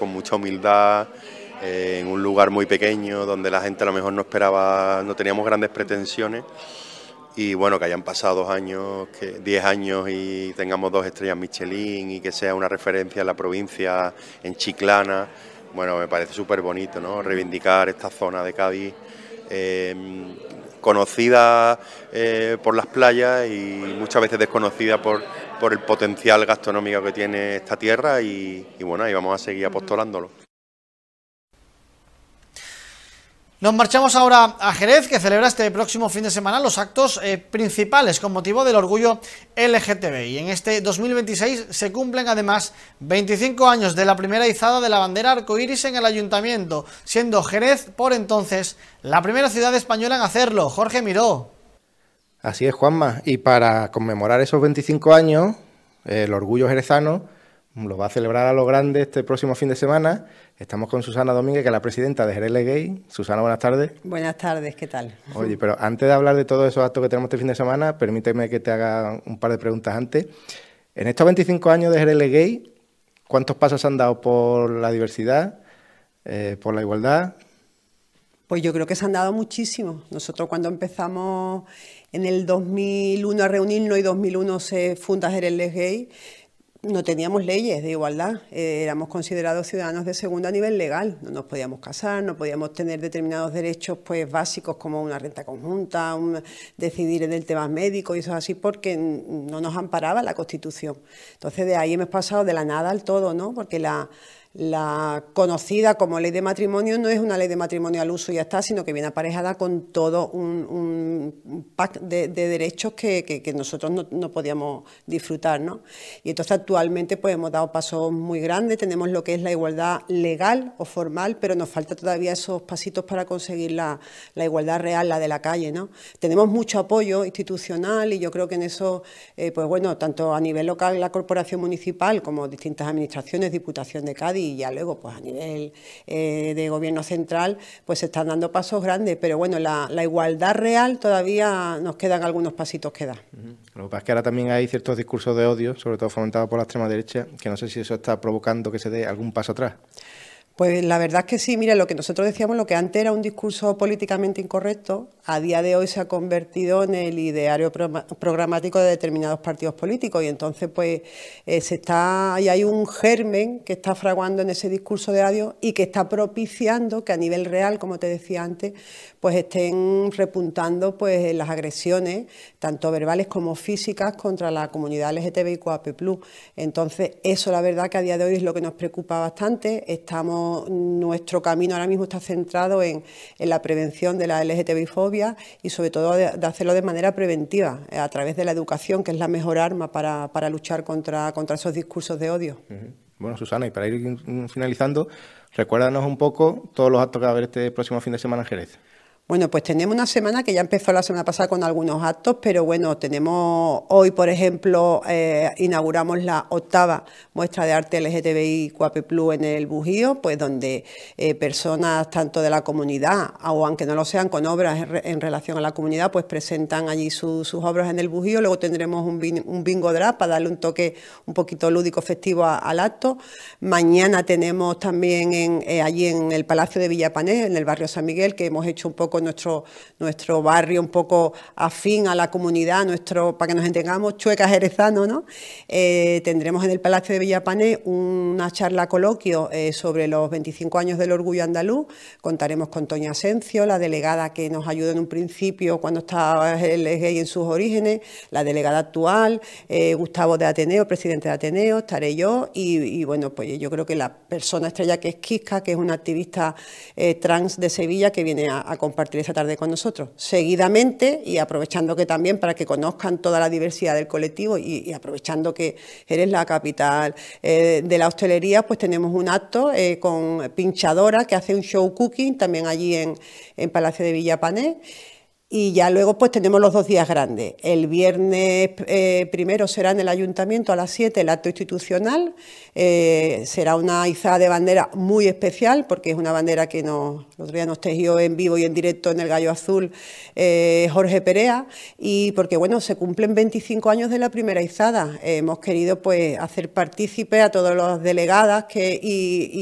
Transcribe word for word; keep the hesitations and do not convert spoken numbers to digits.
con mucha humildad, eh, en un lugar muy pequeño, donde la gente a lo mejor no esperaba, no teníamos grandes pretensiones. Y bueno, que hayan pasado dos años, que diez años y tengamos dos estrellas Michelin y que sea una referencia en la provincia, en Chiclana, bueno, me parece súper bonito, ¿no? Reivindicar esta zona de Cádiz, eh, conocida eh, por las playas y muchas veces desconocida por, por el potencial gastronómico que tiene esta tierra y, y bueno, ahí vamos a seguir apostolándolo. Nos marchamos ahora a Jerez, que celebra este próximo fin de semana los actos eh, principales con motivo del orgullo L G T B I. En este dos mil veintiséis se cumplen además veinticinco años de la primera izada de la bandera arcoíris en el ayuntamiento, siendo Jerez por entonces la primera ciudad española en hacerlo. Jorge Miró. Así es, Juanma, y para conmemorar esos veinticinco años, el orgullo jerezano lo va a celebrar a lo grande este próximo fin de semana. Estamos con Susana Domínguez, que es la presidenta de Jerez Legay. Susana, buenas tardes. Buenas tardes, ¿qué tal? Oye, pero antes de hablar de todos esos actos que tenemos este fin de semana, permíteme que te haga un par de preguntas antes. En estos veinticinco años de Jerez Legay, ¿cuántos pasos se han dado por la diversidad, eh, por la igualdad? Pues yo creo que se han dado muchísimos. Nosotros cuando empezamos en el dos mil uno a reunirnos y dos mil uno se funda Jerez Legay, no teníamos leyes de igualdad, eh, éramos considerados ciudadanos de segunda a nivel legal, no nos podíamos casar, no podíamos tener determinados derechos pues básicos como una renta conjunta, un, decidir en el tema médico y eso así, porque no nos amparaba la Constitución. Entonces de ahí hemos pasado de la nada al todo, ¿no? Porque la... La conocida como ley de matrimonio no es una ley de matrimonio al uso y ya está, sino que viene aparejada con todo un, un pack de, de derechos que, que, que nosotros no, no podíamos disfrutar, ¿no? Y entonces actualmente pues hemos dado pasos muy grandes, tenemos lo que es la igualdad legal o formal, pero nos falta todavía esos pasitos para conseguir la, la igualdad real, la de la calle, ¿no? Tenemos mucho apoyo institucional y yo creo que en eso, eh, pues bueno, tanto a nivel local, la corporación municipal, como distintas administraciones, Diputación de Cádiz, y ya luego pues a nivel eh, de gobierno central pues se están dando pasos grandes, pero bueno, la, la igualdad real todavía nos quedan algunos pasitos que dar. Uh-huh. Lo que pasa es que ahora también hay ciertos discursos de odio, sobre todo fomentados por la extrema derecha, que no sé si eso está provocando que se dé algún paso atrás. Pues la verdad es que sí, mira, lo que nosotros decíamos, lo que antes era un discurso políticamente incorrecto, a día de hoy se ha convertido en el ideario programático de determinados partidos políticos y entonces pues eh, se está, y hay un germen que está fraguando en ese discurso de odio y que está propiciando que a nivel real, como te decía antes, pues estén repuntando pues las agresiones, tanto verbales como físicas, contra la comunidad L G T B I Q plus. Entonces eso la verdad que a día de hoy es lo que nos preocupa bastante. Estamos Nuestro camino ahora mismo está centrado en, en la prevención de la L G T B I fobia y sobre todo de, de hacerlo de manera preventiva, eh, a través de la educación, que es la mejor arma para, para luchar contra, contra esos discursos de odio. Uh-huh. Bueno, Susana, y para ir finalizando, recuérdanos un poco todos los actos que va a haber este próximo fin de semana en Jerez. Bueno, pues tenemos una semana que ya empezó la semana pasada con algunos actos, pero bueno, tenemos hoy, por ejemplo, eh, inauguramos la octava muestra de arte L G T B I Q plus en el Bujío, pues donde eh, personas tanto de la comunidad, o aunque no lo sean, con obras en, re, en relación a la comunidad, pues presentan allí su, sus obras en el Bujío. Luego tendremos un, bin, un bingo drag para darle un toque un poquito lúdico, festivo a, al acto. Mañana tenemos también en, eh, allí en el Palacio de Villapané, en el barrio San Miguel, que hemos hecho un poco Nuestro, nuestro barrio un poco afín a la comunidad, nuestro, para que nos entendamos, chueca jerezano, ¿no? Eh, tendremos en el Palacio de Villapané una charla coloquio eh, sobre los veinticinco años del orgullo andaluz. Contaremos con Toña Asencio, la delegada que nos ayudó en un principio cuando estaba el gay en sus orígenes, la delegada actual, eh, Gustavo de Ateneo, presidente de Ateneo, estaré yo y, y bueno, pues yo creo que la persona estrella que es Kiska, que es una activista eh, trans de Sevilla que viene a, a compartir esta tarde con nosotros. Seguidamente, y aprovechando que también para que conozcan toda la diversidad del colectivo y, y aprovechando que eres la capital eh, de la hostelería, pues tenemos un acto eh, con Pinchadora, que hace un show cooking también allí en, en Palacio de Villapané. Y ya luego pues tenemos los dos días grandes. El viernes eh, primero será en el Ayuntamiento a las siete el acto institucional. Eh, será una izada de bandera muy especial porque es una bandera que nos, el otro día nos tejió en vivo y en directo en el Gallo Azul eh, Jorge Perea y porque bueno, se cumplen veinticinco años de la primera izada. Eh, hemos querido pues hacer partícipe a todos los delegadas que, y, y